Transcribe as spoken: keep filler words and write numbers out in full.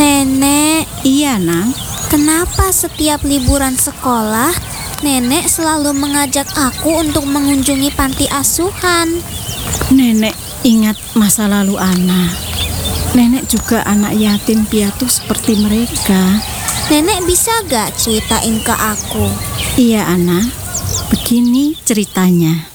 Nenek, Iya, Nang. kenapa setiap liburan sekolah, Nenek selalu mengajak aku untuk mengunjungi panti asuhan? Nenek ingat masa lalu Ana. Nenek juga anak yatim piatu seperti mereka. Nenek bisa gak ceritain ke aku? Iya, Ana. Begini ceritanya.